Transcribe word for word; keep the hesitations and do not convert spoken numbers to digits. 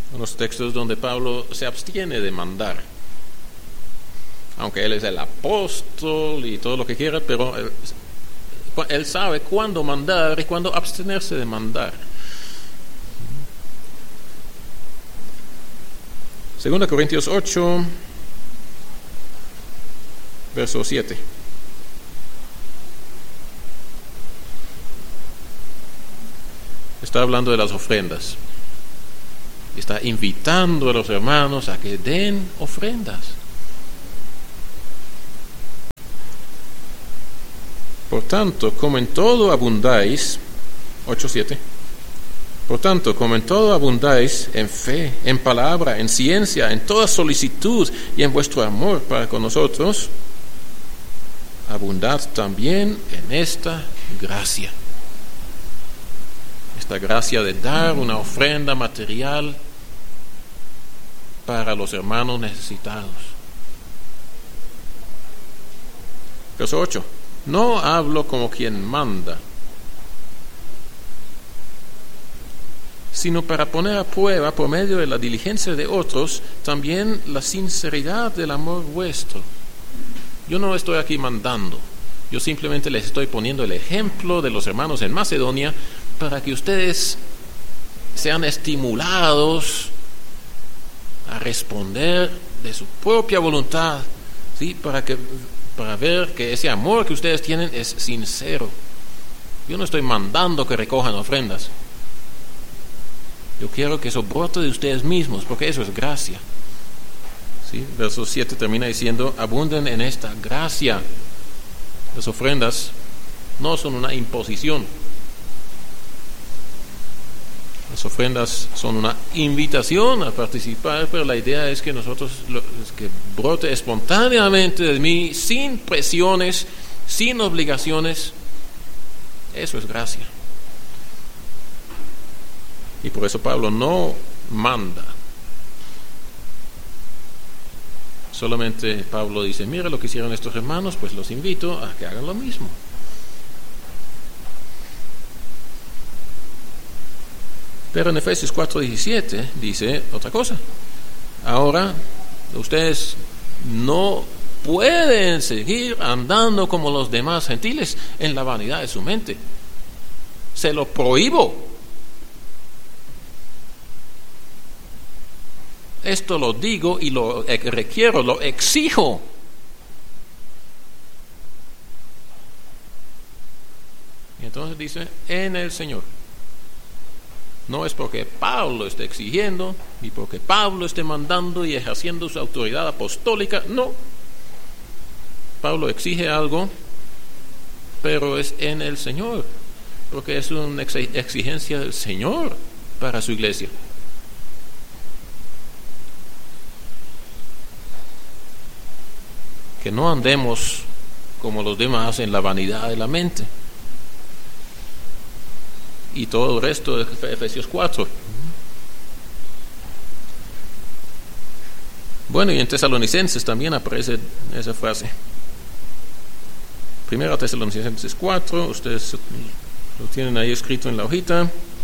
Unos textos donde Pablo se abstiene de mandar. Aunque él es el apóstol y todo lo que quiera, pero él, él sabe cuándo mandar y cuándo abstenerse de mandar. Segunda Corintios ocho, verso siete. Está hablando de las ofrendas. Está invitando a los hermanos a que den ofrendas. Por tanto, como en todo abundáis, ocho siete. Por tanto, como en todo abundáis en fe, en palabra, en ciencia, en toda solicitud y en vuestro amor para con nosotros, abundad también en esta gracia. Esta gracia de dar una ofrenda material para los hermanos necesitados. Verso ocho. No hablo como quien manda, sino para poner a prueba por medio de la diligencia de otros también la sinceridad del amor vuestro. Yo no estoy aquí mandando, yo simplemente les estoy poniendo el ejemplo de los hermanos en Macedonia para que ustedes sean estimulados a responder de su propia voluntad, ¿sí? Para que para ver que ese amor que ustedes tienen es sincero. Yo no estoy mandando que recojan ofrendas. Yo quiero que eso brote de ustedes mismos, porque eso es gracia. ¿Sí? Verso siete termina diciendo, abunden en esta gracia. Las ofrendas no son una imposición. Las ofrendas son una invitación a participar, pero la idea es que nosotros, es que brote espontáneamente de mí, sin presiones, sin obligaciones. Eso es gracia. Y por eso Pablo no manda. Solamente Pablo dice, mira lo que hicieron estos hermanos, pues los invito a que hagan lo mismo. Pero en Efesios cuatro diecisiete dice otra cosa. Ahora, ustedes no pueden seguir andando como los demás gentiles en la vanidad de su mente. Se lo prohíbo. Esto lo digo y lo requiero, lo exijo. Y entonces dice, en el Señor. No es porque Pablo esté exigiendo, ni porque Pablo esté mandando y ejerciendo su autoridad apostólica, no. Pablo exige algo, pero es en el Señor, porque es una exigencia del Señor para su iglesia. Que no andemos como los demás en la vanidad de la mente. Y todo el resto de Efesios cuatro. Bueno, y en Tesalonicenses también aparece esa frase. Primera Tesalonicenses cuatro, ustedes lo tienen ahí escrito en la hojita.